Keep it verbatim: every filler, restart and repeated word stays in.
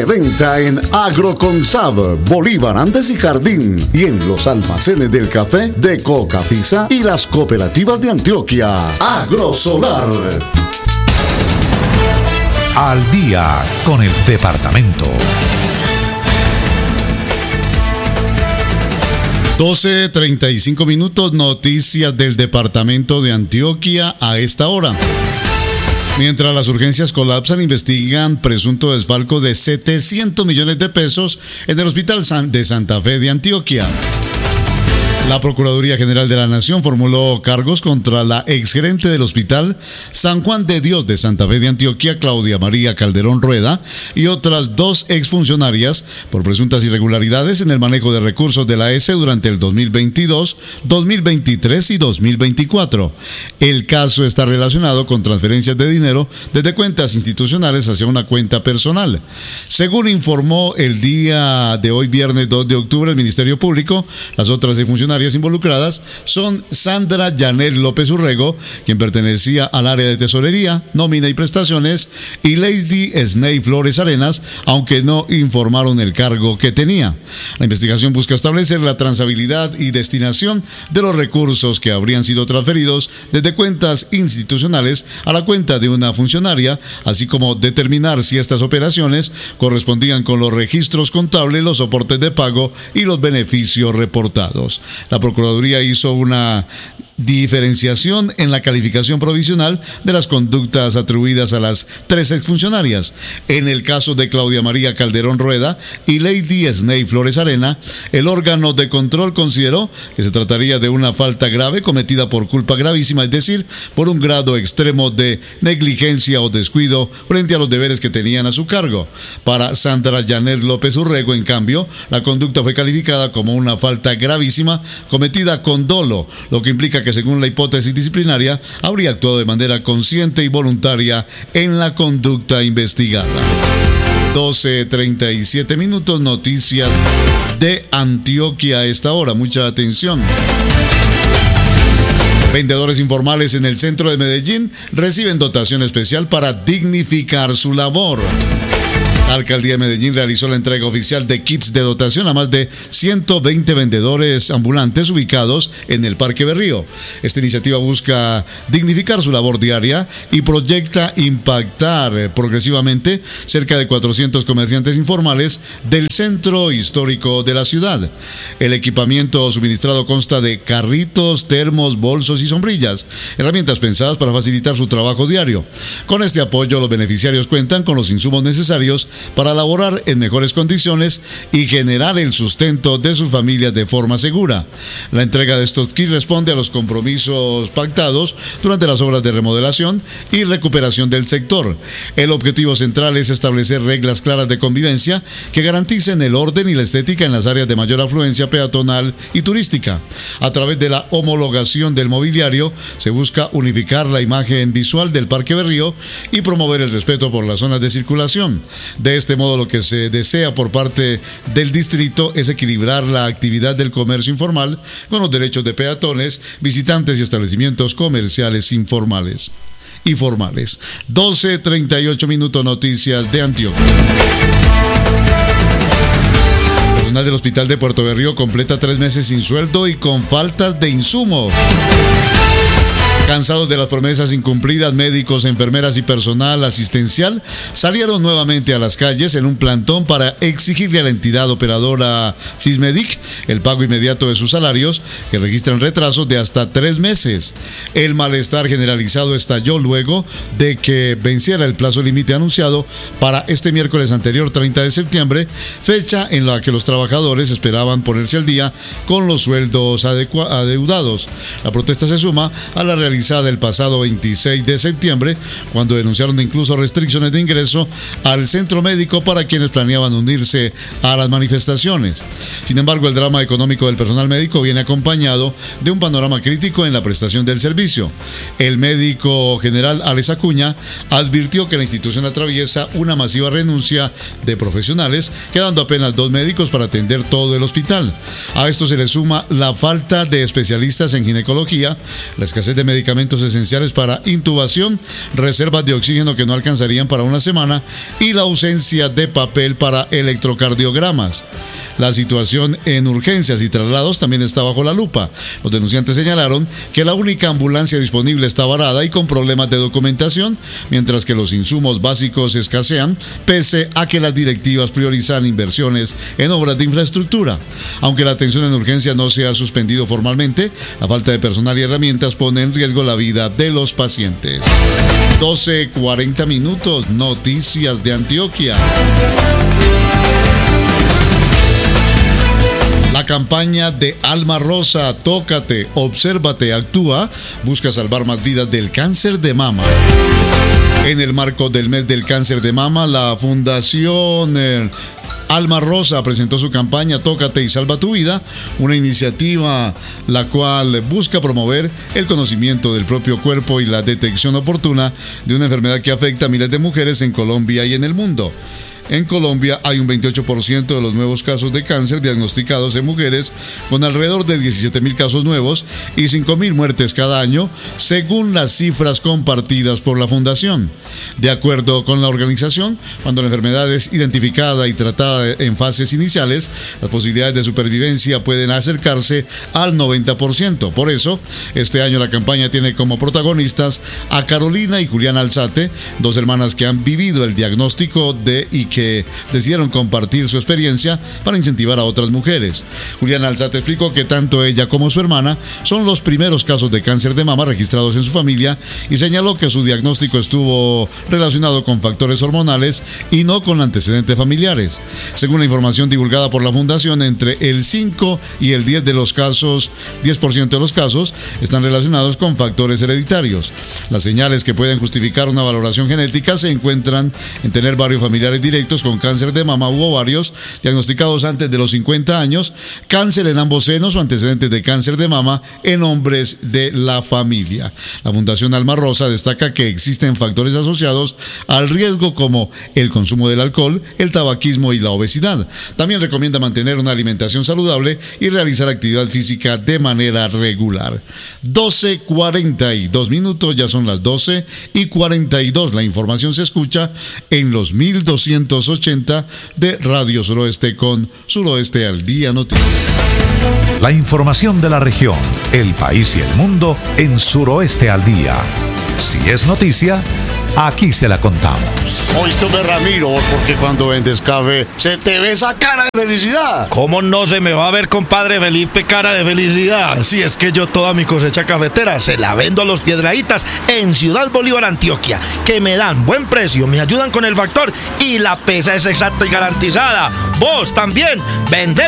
de venta en Agroconsab, Bolívar, Andes y Jardín, y en los almacenes del café de Cocafisa y las cooperativas de Antioquia. Agrosolar. Al día con el departamento. doce treinta y cinco minutos, noticias del departamento de Antioquia a esta hora. Mientras las urgencias colapsan, investigan presunto desfalco de setecientos millones de pesos en el Hospital de Santa Fe de Antioquia. La Procuraduría General de la Nación formuló cargos contra la exgerente del Hospital San Juan de Dios de Santa Fe de Antioquia, Claudia María Calderón Rueda, y otras dos exfuncionarias por presuntas irregularidades en el manejo de recursos de la A E S durante el dos mil veintidós, dos mil veintitrés y dos mil veinticuatro. El caso está relacionado con transferencias de dinero desde cuentas institucionales hacia una cuenta personal. Según informó el día de hoy, viernes dos de octubre, el Ministerio Público, las otras exfuncionarias involucradas son Sandra Yanel López Urrego, quien pertenecía al área de tesorería, nómina y prestaciones, y Lady Sney Flores Arenas, aunque no informaron el cargo que tenía. La investigación busca establecer la transabilidad y destinación de los recursos que habrían sido transferidos desde cuentas institucionales a la cuenta de una funcionaria, así como determinar si estas operaciones correspondían con los registros contables, los soportes de pago y los beneficios reportados. La Procuraduría hizo una diferenciación en la calificación provisional de las conductas atribuidas a las tres exfuncionarias. En el caso de Claudia María Calderón Rueda y Lady Sney Flores Arena, el órgano de control consideró que se trataría de una falta grave cometida por culpa gravísima, es decir, por un grado extremo de negligencia o descuido frente a los deberes que tenían a su cargo. Para Sandra Yanel López Urrego, en cambio, la conducta fue calificada como una falta gravísima cometida con dolo, lo que implica que según la hipótesis disciplinaria habría actuado de manera consciente y voluntaria en la conducta investigada. doce treinta y siete minutos, noticias de Antioquia a esta hora. Mucha atención. Vendedores informales en el centro de Medellín reciben dotación especial para dignificar su labor. La Alcaldía de Medellín realizó la entrega oficial de kits de dotación a más de ciento veinte vendedores ambulantes ubicados en el Parque Berrío. Esta iniciativa busca dignificar su labor diaria y proyecta impactar progresivamente cerca de cuatrocientos comerciantes informales del centro histórico de la ciudad. El equipamiento suministrado consta de carritos, termos, bolsos y sombrillas, herramientas pensadas para facilitar su trabajo diario. Con este apoyo, los beneficiarios cuentan con los insumos necesarios para laborar en mejores condiciones y generar el sustento de sus familias de forma segura. La entrega de estos kits responde a los compromisos pactados durante las obras de remodelación y recuperación del sector. El objetivo central es establecer reglas claras de convivencia que garanticen el orden y la estética en las áreas de mayor afluencia peatonal y turística. A través de la homologación del mobiliario se busca unificar la imagen visual del Parque Berrío y promover el respeto por las zonas de circulación. De este modo, lo que se desea por parte del distrito es equilibrar la actividad del comercio informal con los derechos de peatones, visitantes y establecimientos comerciales informales y formales. doce treinta y ocho minutos, noticias de Antioquia. El personal del Hospital de Puerto Berrío completa tres meses sin sueldo y con faltas de insumos. Cansados de las promesas incumplidas, médicos, enfermeras y personal asistencial salieron nuevamente a las calles en un plantón para exigirle a la entidad operadora Fismedic el pago inmediato de sus salarios, que registran retrasos de hasta tres meses. El malestar generalizado estalló luego de que venciera el plazo límite anunciado para este miércoles anterior, treinta de septiembre, fecha en la que los trabajadores esperaban ponerse al día con los sueldos adeudados. La protesta se suma a la realidad realizada el pasado veintiséis de septiembre, cuando denunciaron incluso restricciones de ingreso al centro médico para quienes planeaban unirse a las manifestaciones. Sin embargo, el drama económico del personal médico viene acompañado de un panorama crítico en la prestación del servicio. El médico general Alex Acuña advirtió que la institución atraviesa una masiva renuncia de profesionales, quedando apenas dos médicos para atender todo el hospital. A esto se le suma la falta de especialistas en ginecología, la escasez de medicamentos medicamentos esenciales para intubación, reservas de oxígeno que no alcanzarían para una semana y la ausencia de papel para electrocardiogramas. La situación en urgencias y traslados también está bajo la lupa. Los denunciantes señalaron que la única ambulancia disponible está varada y con problemas de documentación, mientras que los insumos básicos escasean, pese a que las directivas priorizan inversiones en obras de infraestructura. Aunque la atención en urgencias no se ha suspendido formalmente, la falta de personal y herramientas pone en riesgo la vida de los pacientes. doce cuarenta minutos, noticias de Antioquia. La campaña de Alma Rosa, Tócate, Obsérvate, Actúa, busca salvar más vidas del cáncer de mama. En el marco del mes del cáncer de mama, la Fundación eh, Alma Rosa presentó su campaña Tócate y Salva tu Vida, una iniciativa la cual busca promover el conocimiento del propio cuerpo y la detección oportuna de una enfermedad que afecta a miles de mujeres en Colombia y en el mundo. En Colombia hay un veintiocho por ciento de los nuevos casos de cáncer diagnosticados en mujeres, con alrededor de diecisiete mil casos nuevos y cinco mil muertes cada año, según las cifras compartidas por la Fundación. De acuerdo con la organización, cuando la enfermedad es identificada y tratada en fases iniciales, las posibilidades de supervivencia pueden acercarse al noventa por ciento. Por eso, este año la campaña tiene como protagonistas a Carolina y Juliana Alzate, dos hermanas que han vivido el diagnóstico de y que decidieron compartir su experiencia para incentivar a otras mujeres. Juliana Alzate explicó que tanto ella como su hermana son los primeros casos de cáncer de mama registrados en su familia y señaló que su diagnóstico estuvo relacionado con factores hormonales y no con antecedentes familiares. Según la información divulgada por la Fundación, entre el cinco y el diez de los casos, diez por ciento de los casos están relacionados con factores hereditarios. Las señales que pueden justificar una valoración genética se encuentran en tener varios familiares directos con cáncer de mama u ovarios diagnosticados antes de los cincuenta años, cáncer en ambos senos o antecedentes de cáncer de mama en hombres de la familia. La Fundación Alma Rosa destaca que existen factores asociados al riesgo como el consumo del alcohol, el tabaquismo y la obesidad. También recomienda mantener una alimentación saludable y realizar actividad física de manera regular. doce cuarenta y dos minutos, ya son las doce y cuarenta y dos. La información se escucha en los mil doscientos ochenta de Radio Suroeste con Suroeste al Día Noticias. La información de la región, el país y el mundo en Suroeste al Día. Si es noticia, aquí se la contamos. Oíste, Ramiro, porque cuando vendes café se te ve esa cara de felicidad. ¿Cómo no se me va a ver, compadre Felipe, cara de felicidad? Si es que yo toda mi cosecha cafetera se la vendo a los Piedrahítas en Ciudad Bolívar, Antioquia, que me dan buen precio, me ayudan con el factor y la pesa es exacta y garantizada. Vos también, vende